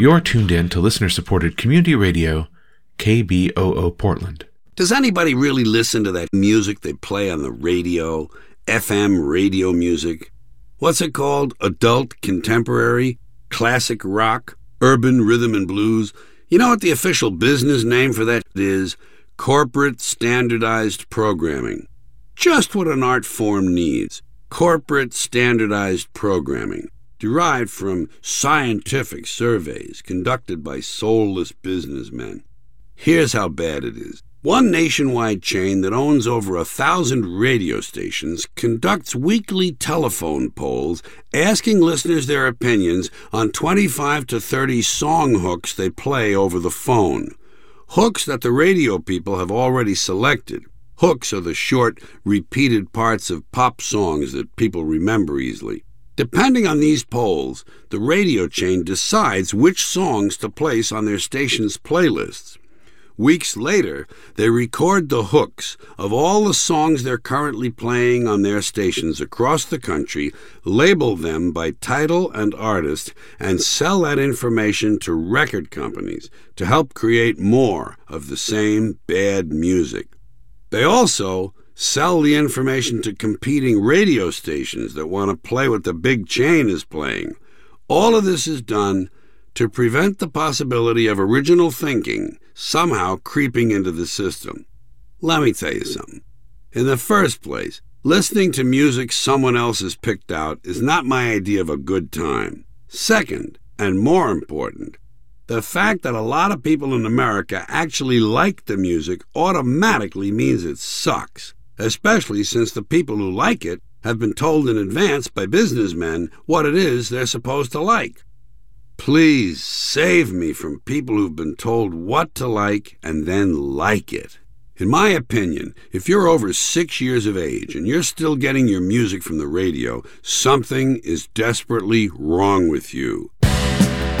You're tuned in to listener-supported community radio, KBOO Portland. Does anybody really listen to that music they play on the radio, FM radio music? What's it called? Adult, contemporary, classic rock, urban rhythm and blues? You know what the official business name for that is? Corporate standardized programming. Just what an art form needs. Corporate standardized programming, derived from scientific surveys conducted by soulless businessmen. Here's how bad it is. One nationwide chain that owns over 1,000 radio stations conducts weekly telephone polls asking listeners their opinions on 25 to 30 song hooks they play over the phone. Hooks that the radio people have already selected. Hooks are the short, repeated parts of pop songs that people remember easily. Depending on these polls, the radio chain decides which songs to place on their station's playlists. Weeks later, they record the hooks of all the songs they're currently playing on their stations across the country, label them by title and artist, and sell that information to record companies to help create more of the same bad music. They also sell the information to competing radio stations that want to play what the big chain is playing. All of this is done to prevent the possibility of original thinking somehow creeping into the system. Let me tell you something. In the first place, listening to music someone else has picked out is not my idea of a good time. Second, and more important, the fact that a lot of people in America actually like the music automatically means it sucks, especially since the people who like it have been told in advance by businessmen what it is they're supposed to like. Please save me from people who've been told what to like and then like it. In my opinion, if you're over 6 years of age and you're still getting your music from the radio, something is desperately wrong with you.